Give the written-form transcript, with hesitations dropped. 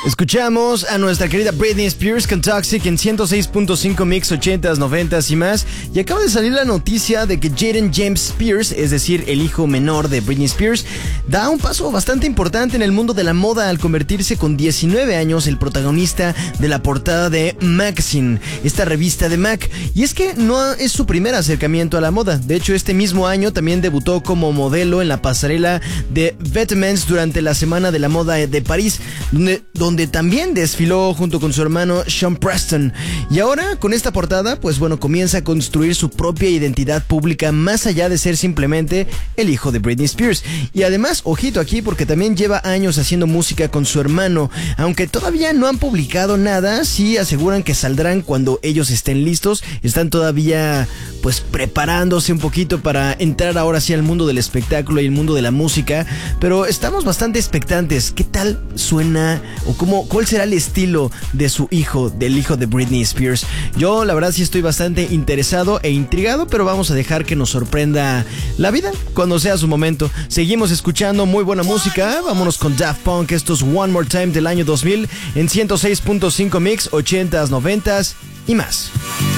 Escuchamos a nuestra querida Britney Spears con Toxic en 106.5 Mix 80s, 90s y más. Y acaba de salir la noticia de que Jaden James Spears, es decir, el hijo menor de Britney Spears, da un paso bastante importante en el mundo de la moda al convertirse con 19 años el protagonista de la portada de Magazine, esta revista de Mac. Y es que no es su primer acercamiento a la moda. De hecho, este mismo año también debutó como modelo en la pasarela de Vêtements durante la Semana de la Moda de París, donde también desfiló junto con su hermano Sean Preston. Y ahora, con esta portada, pues bueno, comienza a construir su propia identidad pública más allá de ser simplemente el hijo de Britney Spears. Y además, ojito aquí, porque también lleva años haciendo música con su hermano. Aunque todavía no han publicado nada, sí aseguran que saldrán cuando ellos estén listos. Están todavía, pues, preparándose un poquito para entrar ahora sí al mundo del espectáculo y el mundo de la música. Pero estamos bastante expectantes. ¿Qué tal suena o cuál será el estilo de su hijo, del hijo de Britney Spears? Yo la verdad sí estoy bastante interesado e intrigado, pero vamos a dejar que nos sorprenda la vida cuando sea su momento. Seguimos escuchando muy buena música. Vámonos con Daft Punk. Esto es One More Time del año 2000 en 106.5 Mix 80s, 90s y más.